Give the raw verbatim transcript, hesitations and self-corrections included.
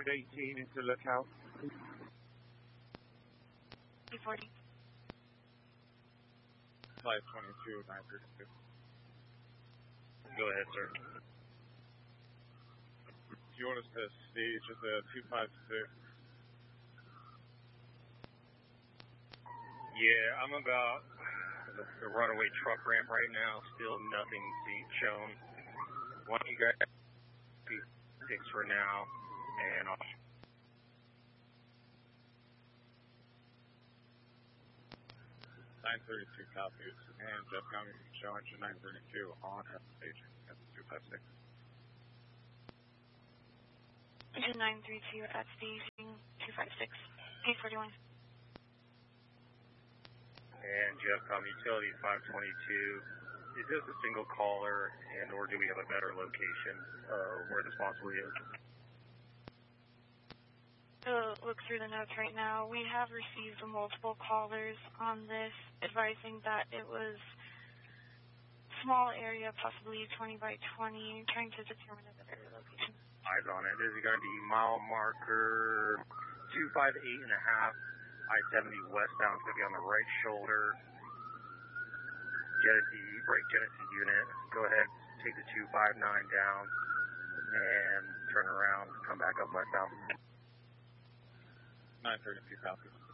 eighteen into Lookout. two forty. five twenty-two, nine thirty-two. Go ahead, sir. Do you want us to stage at the two five six? Yeah, I'm about the, the runaway truck ramp right now. Still nothing being shown. Why don't you guys six for now, and I'll... nine thirty-two copies, and Jeff County show engine nine thirty-two on at the station at the two five six. Engine nine thirty-two at station two five six, eight forty-one. And Jeffcom Utility five twenty-two, is this a single caller, and or do we have a better location uh, where this possibly is? To look through the notes right now, we have received multiple callers on this advising that it was small area, possibly twenty by twenty, trying to determine a better location. Eyes on it. This is going to be mile marker two five eight and a half. I seventy westbound, it's going to be on the right shoulder. Genesee, brake Genesee unit. Go ahead, take the two five nine down and turn around, come back up westbound. nine thirty-two copies.